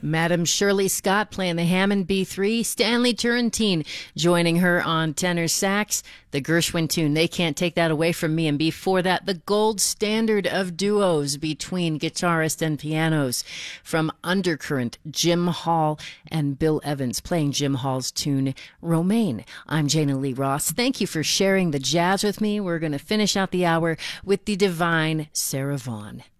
Madam Shirley Scott playing the Hammond B3, Stanley Turrentine joining her on tenor sax, the Gershwin tune, They Can't Take That Away From Me, and before that, the gold standard of duos between guitarist and pianos from Undercurrent, Jim Hall and Bill Evans playing Jim Hall's tune, Romaine. I'm Jana Lee Ross. Thank you for sharing the jazz with me. We're going to finish out the hour with the divine Sarah Vaughan.